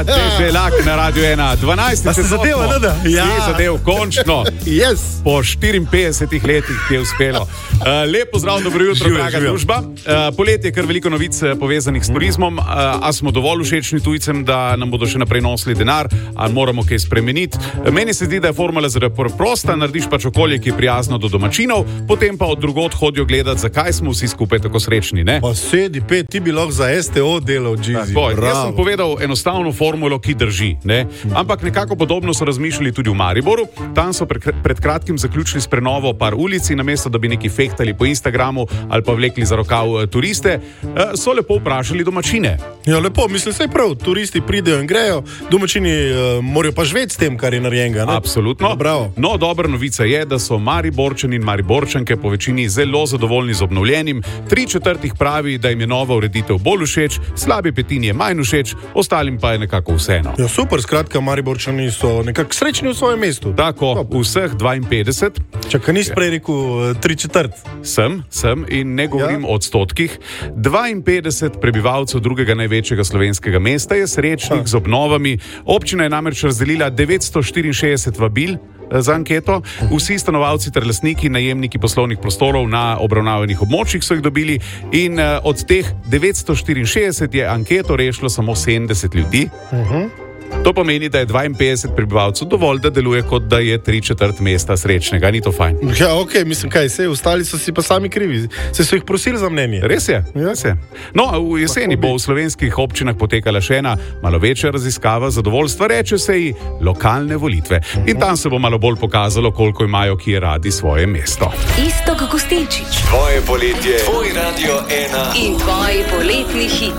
Belak na Radio 1, 12. se zadeva, ne da? Ja. Si zadev, končno. Yes. Po 54 letih ti je uspelo. Lep pozdrav, dobro jutro, draga družba. Poletje je kar veliko novic povezanih s turizmom. A smo dovolj všečni tujcem, da nam bodo še naprej nosili denar, ali moramo kaj spremeniti? Meni se zdi, da je formula zelo preprosta, narediš pač okolje, ki je prijazno do domačinov, potem pa od drugod hodijo gledati, zakaj smo vsi skupaj tako srečni, ne? Pa sedi, ti bi lahko za STO delal, Gizi. Jaz sem povedal enostavno formulo, ki drži, ne? Ampak nekako podobno so razmišljali tudi v Mariboru. Tam so pred kratkim zaključili s prenovo par ulici, namesto da bi neki fehtali po Instagramu ali pa vlekli za rokav turiste, so lepo vprašali domačine. Ja, lepo, mislim, saj prav, turisti pridejo in grejo, domačini morajo pa živeti s tem, kar je narejenega, ne? Absolutno. Bravo. No, dobra novica je, da so Mariborčani in Mariborčanke po večini zelo zadovoljni z obnovljenim. 3/4 pravi, da jim je nova ureditev bolj všeč, slabi petini je manj všeč, ostalim pa je nekako vseeno. Ja, super, skratka, Mariborčani so nekako srečni v svojem mestu. Tako, vseh 52. Čakaj, nisi prej rekel 3/4? Sem in ne govorim o odstotkih. 52 prebivalcev drugega največjega slovenskega mesta je srečnih z obnovami. Občina je namreč razdelila 964 vabil za anketo. Vsi stanovalci ter lastniki, najemniki poslovnih prostorov na obravnavanih območjih so jih dobili in od teh 964 je anketo rešilo samo 70 ljudi. To pomeni, da je 52 prebivalcev dovolj, da deluje kot da je 3/4 mesta srečnega. Ni to fajn? Ja, ok, mislim, kaj se, ostali so si pa sami krivi. Se so jih prosili za mnenje. Res je, res je. No, v jeseni bo v slovenskih občinah potekala še ena malo večja raziskava zadovoljstva, reče se ji lokalne volitve. In tam se bo malo bolj pokazalo, koliko imajo kje radi svoje mesto. Iztok Kostinčič. Tvoje poletje, tvoj Radio 1 in tvoji poletni hiti.